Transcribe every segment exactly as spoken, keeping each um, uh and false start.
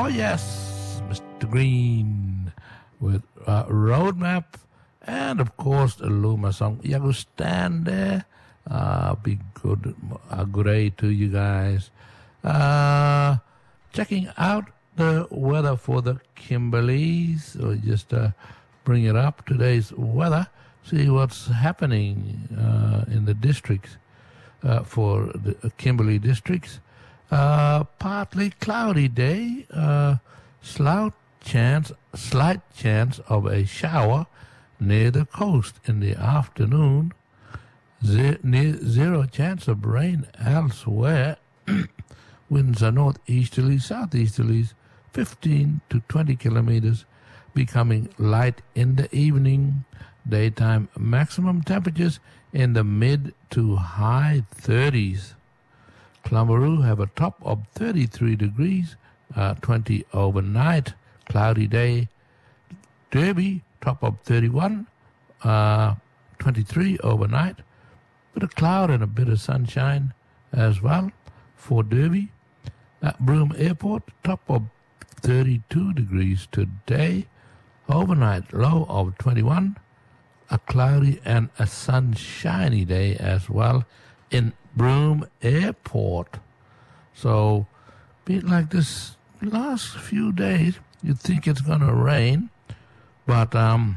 yes, Mister Green with uh, Roadmap, and of course the Luma song. You go stand there. Uh, be good, uh, good day to you guys. Uh, checking out the weather for the Kimberleys, or just uh, bring it up. Today's weather. See what's happening uh, in the districts uh, for the Kimberley districts. Uh, partly cloudy day, uh, slight chance, slight chance of a shower near the coast in the afternoon. Ze- near zero chance of rain elsewhere. Winds are northeasterly, southeasterlies, fifteen to twenty kilometers, becoming light in the evening. Daytime maximum temperatures in the mid to high thirties. Clamoroo have a top of thirty-three degrees, uh, twenty overnight, cloudy day. Derby, top of thirty-one, uh, twenty-three overnight. Bit of cloud and a bit of sunshine as well for Derby. At Broome Airport, top of thirty-two degrees today. Overnight, low of twenty-one. A cloudy and a sunshiny day as well in Broome Airport. So, be like this last few days, you'd think it's going to rain, but um,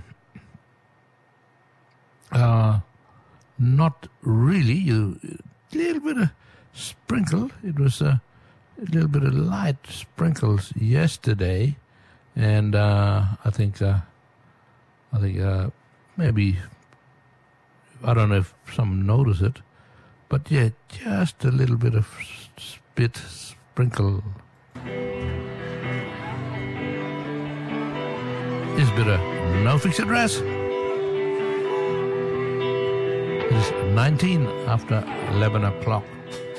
uh, not really. You a little bit of sprinkle. It was a, a little bit of light sprinkles yesterday, and uh, I think uh, I think uh, maybe I don't know if some notice it. But yeah, just a little bit of spit sprinkle. Is a bit of no fixed address. It is nineteen after eleven o'clock.